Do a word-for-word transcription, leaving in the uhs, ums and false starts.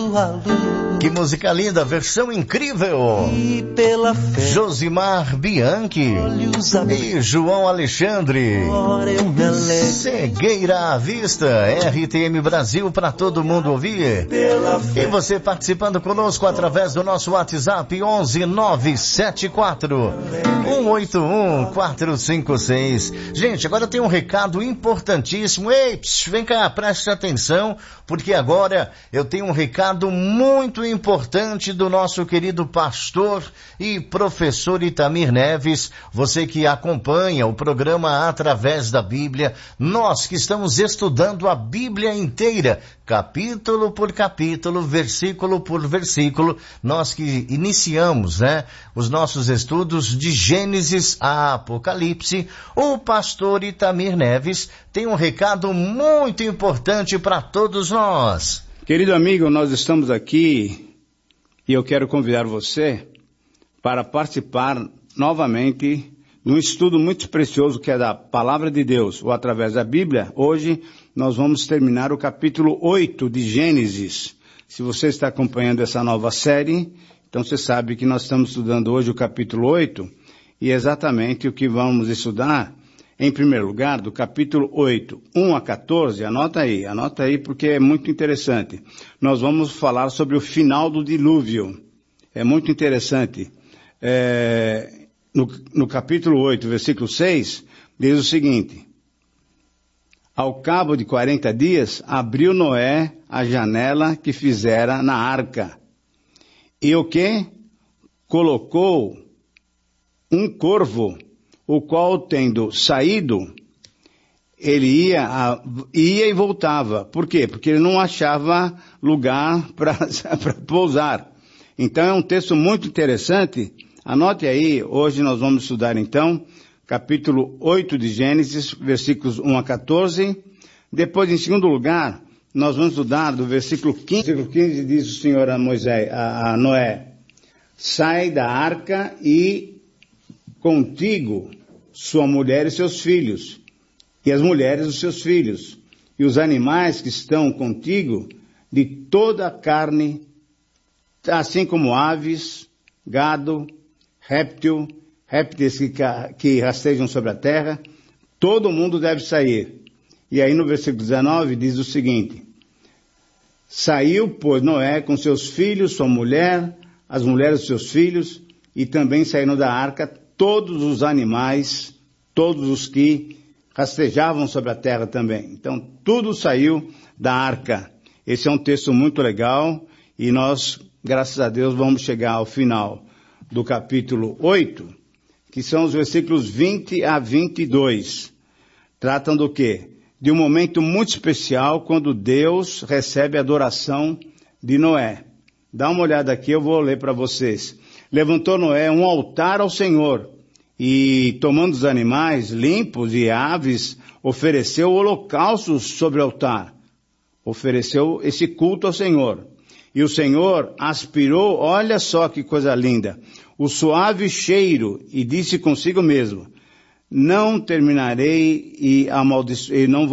sua luz. Que música linda, versão incrível. E pela fé, Josimar Bianchi e João Alexandre. eu me alegro. Cegueira à vista, R T M Brasil para todo mundo ouvir. E você participando conosco através do nosso WhatsApp onze nove sete quatro um oito um quatro cinco seis. Gente, agora tem um recado importantíssimo. Ei, psh, vem cá, preste atenção, porque agora eu tenho um recado muito importante do nosso querido pastor e professor Itamir Neves. Você que acompanha o programa Através da Bíblia, nós que estamos estudando a Bíblia inteira, capítulo por capítulo, versículo por versículo, nós que iniciamos, né, os nossos estudos de Gênesis a Apocalipse. O pastor Itamir Neves tem um recado muito importante para todos nós. Querido amigo, nós estamos aqui e eu quero convidar você para participar novamente de um estudo muito precioso que é da Palavra de Deus, ou através da Bíblia. Hoje nós vamos terminar o capítulo oito de Gênesis. Se você está acompanhando essa nova série, então você sabe que nós estamos estudando hoje o capítulo oito, e exatamente o que vamos estudar, em primeiro lugar, do capítulo oito, um a quatorze, anota aí, anota aí porque é muito interessante. Nós vamos falar sobre o final do dilúvio. É muito interessante. É, no, no capítulo oito, versículo seis, diz o seguinte: ao cabo de quarenta dias, abriu Noé a janela que fizera na arca. E o que? Colocou um corvo, o qual, tendo saído, ele ia, a, ia e voltava. Por quê? Porque ele não achava lugar para pousar. Então é um texto muito interessante. Anote aí, hoje nós vamos estudar então, capítulo oito de Gênesis, versículos um a quatorze. Depois, em segundo lugar, nós vamos estudar do versículo quinze. Versículo quinze diz o Senhor a Moisés, a, a Noé: sai da arca e contigo sua mulher e seus filhos, e as mulheres dos seus filhos, e os animais que estão contigo, de toda a carne, assim como aves, gado, réptil, répteis que, que rastejam sobre a terra, todo mundo deve sair. E aí no versículo dezenove diz o seguinte: saiu, pois, Noé com seus filhos, sua mulher, as mulheres dos seus filhos, e também saíram da arca todos os animais, todos os que rastejavam sobre a terra também. Então, tudo saiu da arca. Esse é um texto muito legal, e nós, graças a Deus, vamos chegar ao final do capítulo oito, que são os versículos vinte a vinte e dois. Tratam do quê? De um momento muito especial, quando Deus recebe a adoração de Noé. Dá uma olhada aqui, eu vou ler para vocês. Levantou Noé um altar ao Senhor, e tomando os animais limpos e aves, ofereceu holocaustos sobre o altar. Ofereceu esse culto ao Senhor. E o Senhor aspirou, olha só que coisa linda, o suave cheiro, e disse consigo mesmo: não terminarei e, amaldiço- e não